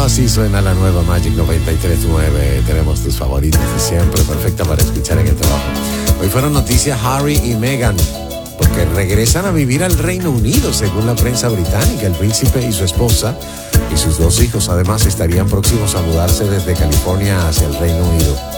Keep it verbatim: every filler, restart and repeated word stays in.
Así suena la nueva Magic noventa y tres punto nueve. Tenemos tus favoritos de siempre, perfecta para escuchar en el trabajo. Hoy fueron noticias Harry y Meghan, porque regresan a vivir al Reino Unido, según la prensa británica. El príncipe y su esposa y sus dos hijos, además, estarían próximos a mudarse desde California hacia el Reino Unido.